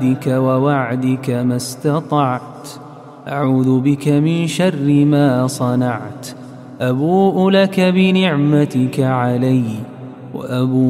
بك ووعدك ما استطعت، أعوذ بك من شر ما صنعت، أبوء لك بنعمتك علي وأبوء